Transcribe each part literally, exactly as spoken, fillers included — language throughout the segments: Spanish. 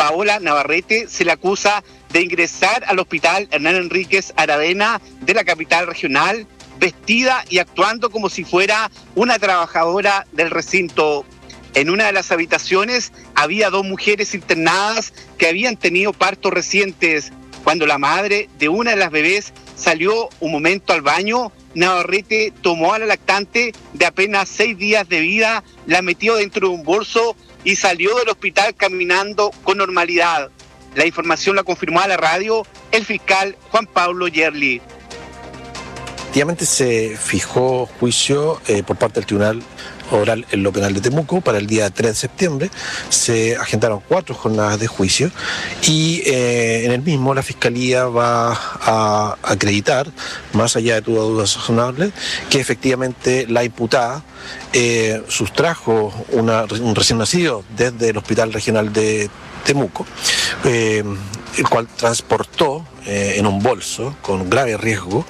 Paola Navarrete se le acusa de ingresar al hospital Hernán Enríquez Aravena de la capital regional, vestida y actuando como si fuera una trabajadora del recinto. En una de las habitaciones había dos mujeres internadas que habían tenido partos recientes. Cuando la madre de una de las bebés salió un momento al baño, Navarrete tomó a la lactante de apenas seis días de vida, la metió dentro de un bolso y salió del hospital caminando con normalidad. La información la confirmó a la radio el fiscal Juan Pablo Yerli. Efectivamente se fijó juicio eh, por parte del Tribunal Oral en lo Penal de Temuco para el día tres de septiembre. Se agendaron cuatro jornadas de juicio y eh, en el mismo la Fiscalía va a acreditar, más allá de toda duda razonable, que efectivamente la imputada eh, sustrajo una, un recién nacido desde el Hospital Regional de Temuco, eh, el cual transportó eh, en un bolso con grave riesgo.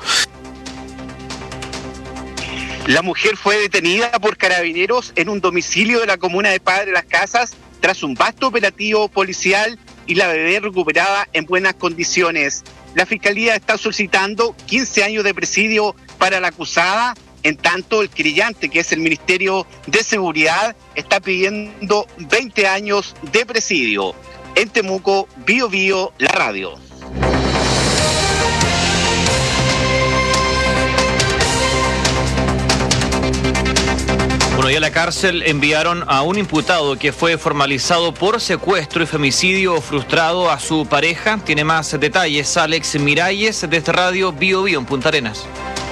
La mujer fue detenida por carabineros en un domicilio de la comuna de Padre Las Casas tras un vasto operativo policial y la bebé recuperada en buenas condiciones. La Fiscalía está solicitando quince años de presidio para la acusada, en tanto el querellante, que es el Ministerio de Seguridad, está pidiendo veinte años de presidio. En Temuco, Bio Bio, la radio. Bueno, y a la cárcel enviaron a un imputado que fue formalizado por secuestro y femicidio frustrado a su pareja. Tiene más detalles Alex Miralles desde Radio Bio Bio en Punta Arenas.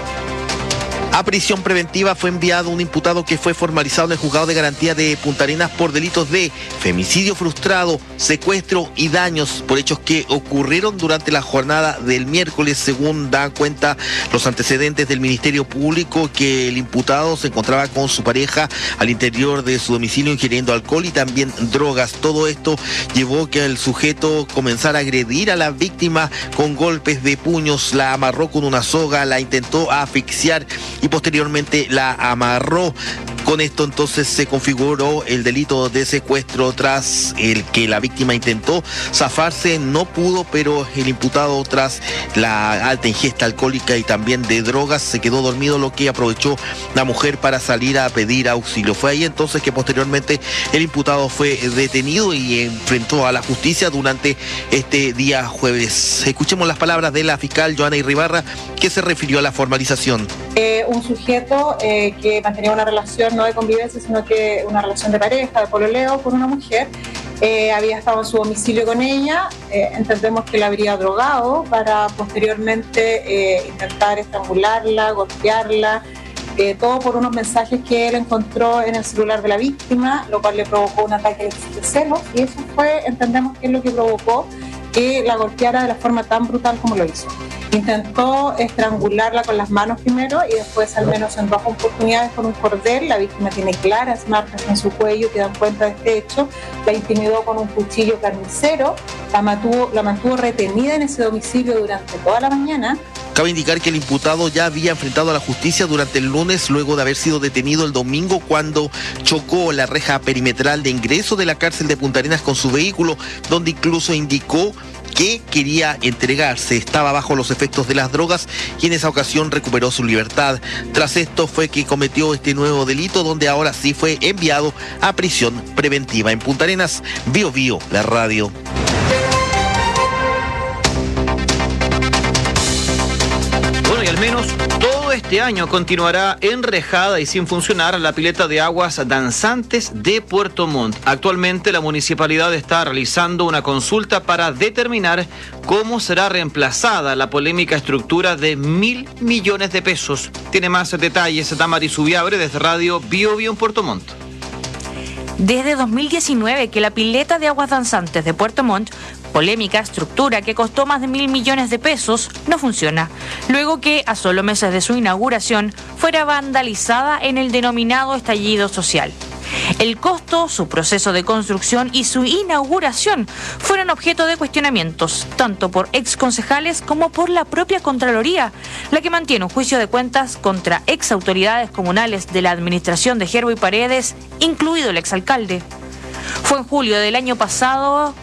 A prisión preventiva fue enviado un imputado que fue formalizado en el juzgado de garantía de Punta Arenas por delitos de femicidio frustrado, secuestro y daños por hechos que ocurrieron durante la jornada del miércoles, según dan cuenta los antecedentes del Ministerio Público, que el imputado se encontraba con su pareja al interior de su domicilio ingiriendo alcohol y también drogas. Todo esto llevó que el sujeto comenzara a agredir a la víctima con golpes de puños, la amarró con una soga, la intentó asfixiar y posteriormente la amarró. Con esto entonces se configuró el delito de secuestro tras el que la víctima intentó zafarse, no pudo, pero el imputado, tras la alta ingesta alcohólica y también de drogas, se quedó dormido, lo que aprovechó la mujer para salir a pedir auxilio. Fue ahí entonces que posteriormente el imputado fue detenido y enfrentó a la justicia durante este día jueves. Escuchemos las palabras de la fiscal Joana Irribarra, que se refirió a la formalización. Eh, un sujeto eh, que mantenía una relación no de convivencia, sino que una relación de pareja, de pololeo con una mujer, eh, había estado en su domicilio con ella, eh, entendemos que la habría drogado para posteriormente eh, intentar estrangularla, golpearla, eh, todo por unos mensajes que él encontró en el celular de la víctima, lo cual le provocó un ataque de celos, y eso fue, entendemos que es lo que provocó que la golpeara de la forma tan brutal como lo hizo. Intentó estrangularla con las manos primero y después, al menos en dos oportunidades, con un cordel. La víctima tiene claras marcas en su cuello que dan cuenta de este hecho. La intimidó con un cuchillo carnicero, la mantuvo, la mantuvo retenida en ese domicilio durante toda la mañana. Cabe indicar que el imputado ya había enfrentado a la justicia durante el lunes, luego de haber sido detenido el domingo cuando chocó la reja perimetral de ingreso de la cárcel de Punta Arenas con su vehículo, donde incluso indicó que quería entregarse, estaba bajo los efectos de las drogas y en esa ocasión recuperó su libertad. Tras esto fue que cometió este nuevo delito, donde ahora sí fue enviado a prisión preventiva. En Punta Arenas, Bio Bio, la radio. Bueno, y al menos todo este año continuará enrejada y sin funcionar la pileta de aguas danzantes de Puerto Montt. Actualmente la municipalidad está realizando una consulta para determinar cómo será reemplazada la polémica estructura de mil millones de pesos. Tiene más detalles Tamara Subiabre desde Radio Bio Bio en Puerto Montt. Desde dos mil diecinueve que la pileta de aguas danzantes de Puerto Montt, polémica estructura que costó más de mil millones de pesos, no funciona, luego que a solo meses de su inauguración fuera vandalizada en el denominado estallido social. El costo, su proceso de construcción y su inauguración fueron objeto de cuestionamientos, tanto por exconcejales como por la propia Contraloría, la que mantiene un juicio de cuentas contra exautoridades comunales de la administración de Gerbo y Paredes, incluido el exalcalde. Fue en julio del año pasado